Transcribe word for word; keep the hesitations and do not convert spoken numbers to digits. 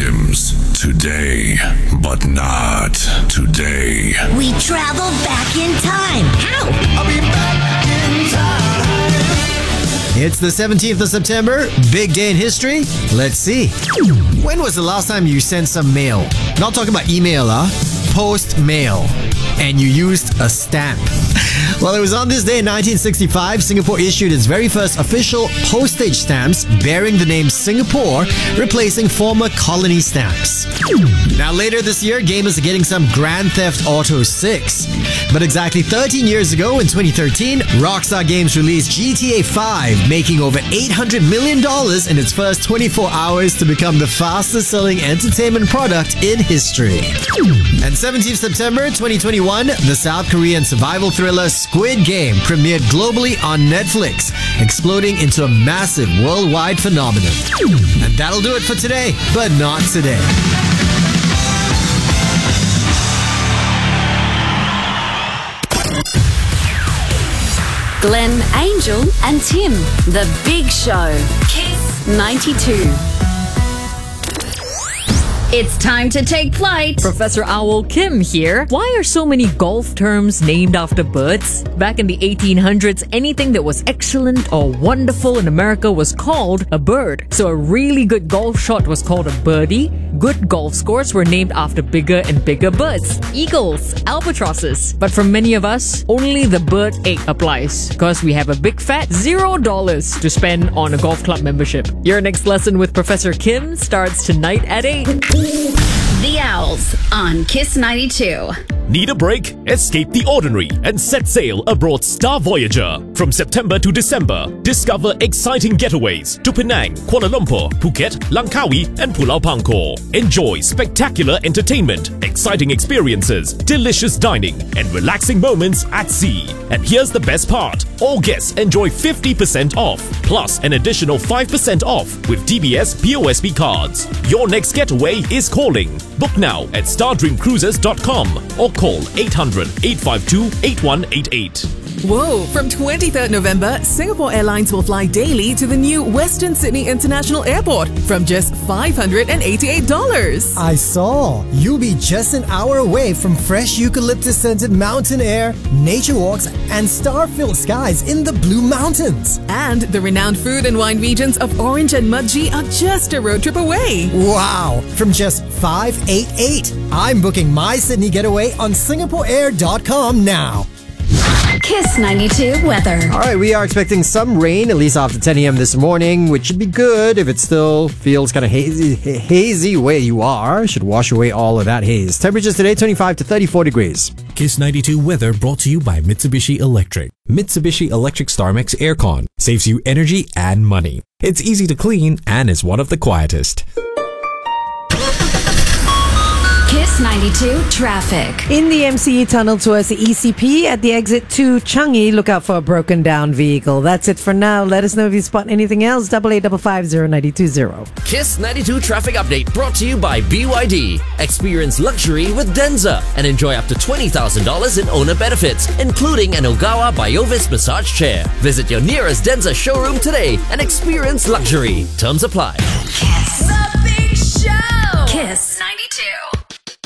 items today, but not today. We travel back in time. How? I'll be back in time. It's the seventeenth of September, big day in history. Let's see. When was the last time you sent some mail? Not talking about email, huh? Post mail. And you used a stamp. Well, it was on this day in nineteen sixty-five, Singapore issued its very first official postage stamps bearing the name Singapore, replacing former colony stamps. Now, later this year, gamers are getting some Grand Theft Auto six. But exactly thirteen years ago, in twenty thirteen, Rockstar Games released G T A five, making over eight hundred million dollars in its first twenty-four hours to become the fastest-selling entertainment product in history. And seventeenth of September twenty twenty-one, the South Korean survival thriller Squid Game premiered globally on Netflix, exploding into a massive worldwide phenomenon. And that'll do it for today, but not today. Glenn, Angel, and Tim. The Big Show. Kiss ninety-two. It's time to take flight. Professor Owl Kim here. Why are so many golf terms named after birds? Back in the eighteen hundreds, anything that was excellent or wonderful in America was called a bird. So a really good golf shot was called a birdie. Good golf scores were named after bigger and bigger birds. Eagles, albatrosses. But for many of us, only the bird egg applies because we have a big fat zero dollars to spend on a golf club membership. Your next lesson with Professor Kim starts tonight at eight. The Owls on Kiss ninety-two. Need a break? Escape the ordinary and set sail aboard Star Voyager. From September to December, discover exciting getaways to Penang, Kuala Lumpur, Phuket, Langkawi, and Pulau Pangkor. Enjoy spectacular entertainment, exciting experiences, delicious dining, and relaxing moments at sea. And here's the best part. All guests enjoy fifty percent off, plus an additional five percent off with D B S P O S B cards. Your next getaway is calling. Book now at star dream cruises dot com or call eight hundred, eight five two, eight one eight eight. Whoa! From twenty-third November, Singapore Airlines will fly daily to the new Western Sydney International Airport from just five hundred eighty-eight dollars. I saw. You'll be just an hour away from fresh eucalyptus-scented mountain air, nature walks, and star-filled skies in the Blue Mountains. And the renowned food and wine regions of Orange and Mudgee are just a road trip away. Wow! From just five hundred eighty-eight dollars. I'm booking my Sydney getaway on singapore air dot com now. Kiss ninety-two weather. All right, we are expecting some rain, at least after ten a.m. this morning, which should be good if it still feels kind of hazy, hazy where you are. Should wash away all of that haze. Temperatures today, twenty-five to thirty-four degrees. Kiss ninety-two weather brought to you by Mitsubishi Electric. Mitsubishi Electric StarMax Aircon saves you energy and money. It's easy to clean and is one of the quietest. Kiss ninety-two traffic. In the M C E tunnel towards the E C P at the exit to Changi, look out for a broken down vehicle. That's it for now. Let us know if you spot anything else. Double eight double five zero ninety two zero. Kiss ninety-two traffic update brought to you by B Y D. Experience luxury with Denza and enjoy up to twenty thousand dollars in owner benefits, including an Ogawa Biovis massage chair. Visit your nearest Denza showroom today and experience luxury. Terms apply. Kiss. The Big Show. Kiss ninety-two.